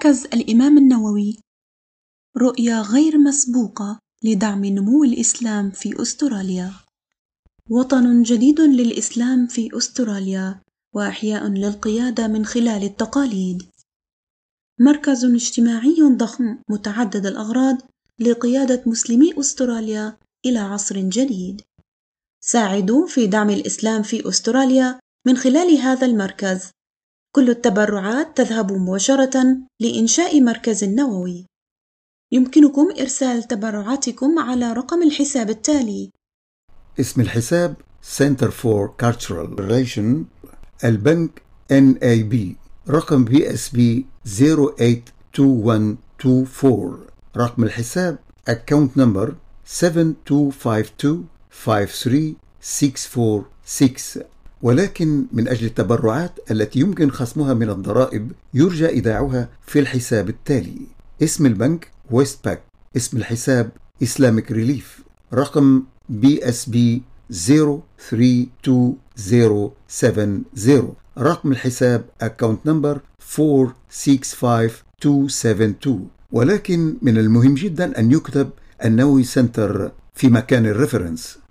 مركز الإمام النووي، رؤية غير مسبوقة لدعم نمو الإسلام في أستراليا. وطن جديد للإسلام في أستراليا، وإحياء للقيادة من خلال التقاليد. مركز اجتماعي ضخم متعدد الأغراض لقيادة مسلمي أستراليا إلى عصر جديد. ساعدوا في دعم الإسلام في أستراليا من خلال هذا المركز. كل التبرعات تذهب مباشرة لإنشاء مركز النووي. يمكنكم إرسال تبرعاتكم على رقم الحساب التالي. اسم الحساب Center for Cultural Relation، البنك NAB، رقم BSB 082124، رقم الحساب Account Number 72525366. ولكن من أجل التبرعات التي يمكن خصمها من الضرائب يرجى إيداعها في الحساب التالي. اسم البنك ويستباك، اسم الحساب Islamic Relief، رقم BSB 03270، رقم الحساب Account Number 465272. ولكن من المهم جدا أن يكتب النووي سنتر في مكان الريفرنس.